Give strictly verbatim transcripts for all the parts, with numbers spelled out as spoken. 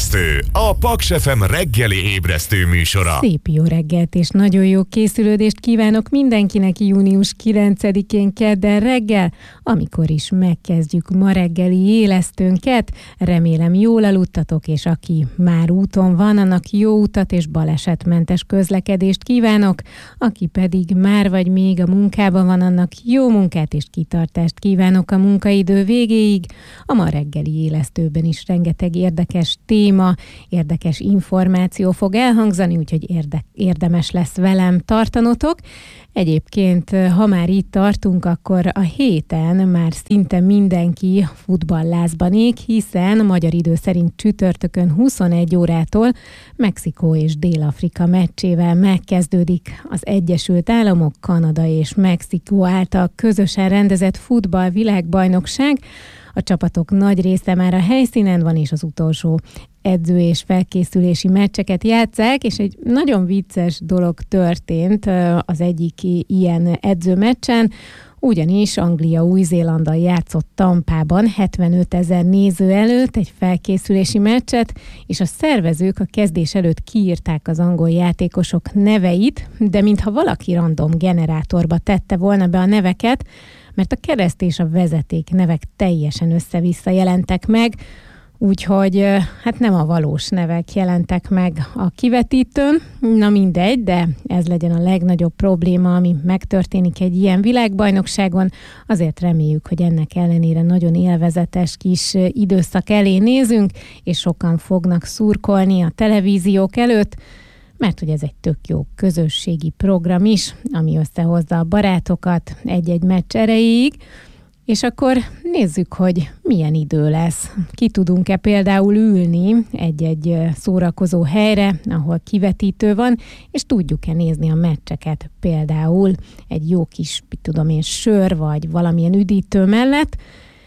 Ébresztő, a Paks ef em reggeli ébresztő műsora. Szép jó reggelt és nagyon jó készülődést kívánok mindenkinek június kilencedikén kedden reggel, amikor is megkezdjük ma reggeli élesztőnket. Remélem jól aludtatok, és aki már úton van, annak jó utat és balesetmentes közlekedést kívánok, aki pedig már vagy még a munkában van, annak jó munkát és kitartást kívánok a munkaidő végéig. A ma reggeli élesztőben is rengeteg érdekes téma, érdekes információ fog elhangzani, úgyhogy érde- érdemes lesz velem tartanotok. Egyébként, ha már itt tartunk, akkor a héten már szinte mindenki futballázban ég, hiszen magyar idő szerint csütörtökön huszonegy órától Mexikó és Dél-Afrika meccsével megkezdődik az Egyesült Államok, Kanada és Mexikó által közösen rendezett futball világbajnokság. A csapatok nagy része már a helyszínen van, és az utolsó edző- és felkészülési meccseket játsszák, és egy nagyon vicces dolog történt az egyik ilyen edzőmeccsen, ugyanis Anglia Új-Zélanddal játszott Tampában hetvenötezer néző előtt egy felkészülési meccset, és a szervezők a kezdés előtt kiírták az angol játékosok neveit, de mintha valaki random generátorba tette volna be a neveket, mert a kereszt és a vezeték nevek teljesen össze-vissza jelentek meg, úgyhogy hát nem a valós nevek jelentek meg a kivetítőn. Na mindegy, de ez legyen a legnagyobb probléma, ami megtörténik egy ilyen világbajnokságon. Azért reméljük, hogy ennek ellenére nagyon élvezetes kis időszak elé nézünk, és sokan fognak szurkolni a televíziók előtt, mert hogy ez egy tök jó közösségi program is, ami összehozza a barátokat egy-egy meccs erejéig. És akkor nézzük, hogy milyen idő lesz. Ki tudunk-e például ülni egy-egy szórakozó helyre, ahol kivetítő van, és tudjuk-e nézni a meccseket például egy jó kis, mit tudom én, sör vagy valamilyen üdítő mellett.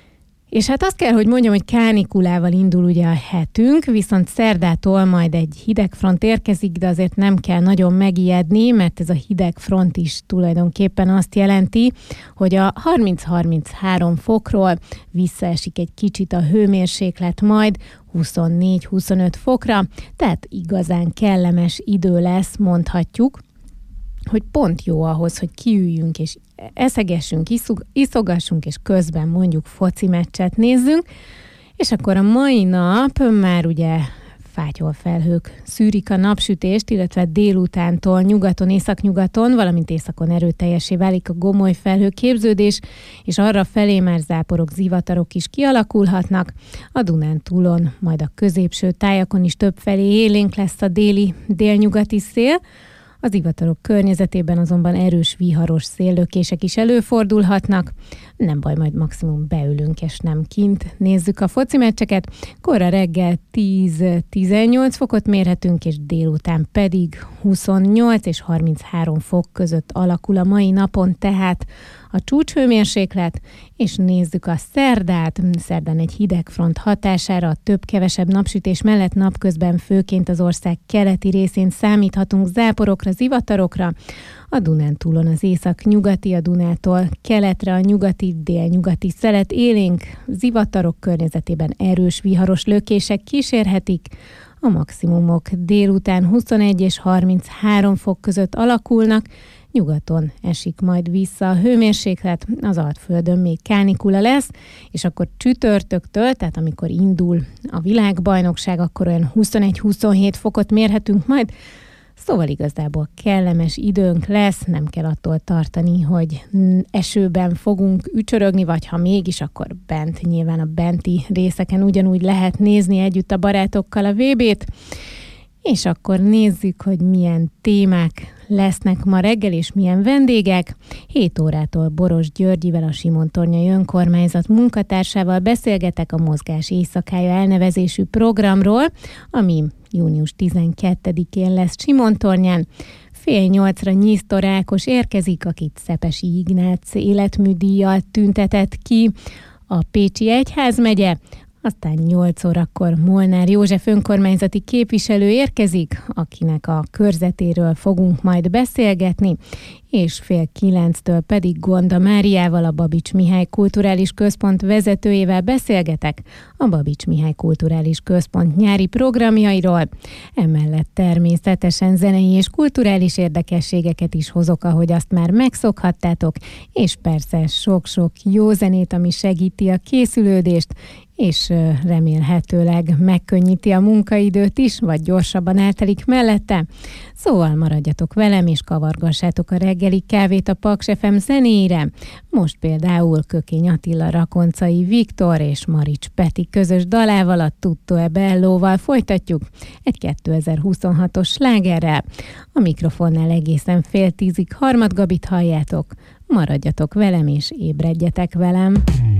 És hát azt kell, hogy mondjam, hogy kánikulával indul ugye a hetünk, viszont szerdától majd egy hideg front érkezik, de azért nem kell nagyon megijedni, mert ez a hideg front is tulajdonképpen azt jelenti, hogy a harminc-harminchárom fokról visszaesik egy kicsit a hőmérséklet majd huszonnégy-huszonöt fokra, tehát igazán kellemes idő lesz, mondhatjuk, hogy pont jó ahhoz, hogy kiüljünk és eszegessünk, iszug, iszogassunk, és közben mondjuk foci meccset nézzünk, és akkor a mai nap már ugye fátyol felhők szűrik a napsütést, illetve délutántól nyugaton, északnyugaton, valamint északon erőteljesé válik a gomoly felhőképződés, és arra felé már záporok, zivatarok is kialakulhatnak. A Dunántúlon, majd a középső tájakon is többfelé élénk lesz a déli, délnyugati szél. Az zivatarok környezetében azonban erős viharos széllökések is előfordulhatnak. Nem baj, majd maximum beülünk, és nem kint nézzük a foci meccseket. Korra reggel tíz-tizennyolc fokot mérhetünk, és délután pedig huszonnyolc és harminchárom fok között alakul a mai napon, tehát a csúcshőmérséklet, és nézzük a szerdát. Szerdán egy hidegfront hatására a több-kevesebb napsütés mellett napközben főként az ország keleti részén számíthatunk záporokra, zivatarokra. A Dunántúlon az észak-nyugati, a Dunától keletre a nyugati, délnyugati szelet élénk, zivatarok környezetében erős viharos lökések kísérhetik. A maximumok délután huszonegy és harminchárom fok között alakulnak, nyugaton esik majd vissza a hőmérséklet, az Alföldön még kánikula lesz, és akkor csütörtöktől, tehát amikor indul a világbajnokság, akkor olyan huszonegy-huszonhét fokot mérhetünk majd, szóval igazából kellemes időnk lesz, nem kell attól tartani, hogy esőben fogunk ücsörögni, vagy ha mégis, akkor bent, nyilván a benti részeken ugyanúgy lehet nézni együtt a barátokkal a vé bét, és akkor nézzük, hogy milyen témák lesznek ma reggel, és milyen vendégek. hét órától Boros Györgyivel, a Simontornyai Önkormányzat munkatársával beszélgetek a Mozgás éjszakája elnevezésű programról, ami június tizenkettedikén lesz Simontornyán. Fél nyolcra Nyisztor Ákos érkezik, akit Szepesi Ignác életműdíjjal tüntetett ki a Pécsi Egyházmegye. aztán nyolc órakor Molnár József önkormányzati képviselő érkezik, akinek a körzetéről fogunk majd beszélgetni, és fél kilenctől pedig Gonda Máriával, a Babits Mihály Kulturális Központ vezetőjével beszélgetek a Babits Mihály Kulturális Központ nyári programjairól. Emellett természetesen zenei és kulturális érdekességeket is hozok, ahogy azt már megszokhattátok, és persze sok-sok jó zenét, ami segíti a készülődést, és remélhetőleg megkönnyíti a munkaidőt is, vagy gyorsabban eltelik mellette. Szóval maradjatok velem, és kavargassátok a reggeli kávét a Paks ef em zenéire. Most például Kökény Attila, Rakoncai Viktor és Marics Peti közös dalával, a Tutto e Bellóval folytatjuk egy kétezer-huszonhatos slágerrel. A mikrofonnál egészen fél tízig Harmad Gabit halljátok. Maradjatok velem, és ébredjetek velem.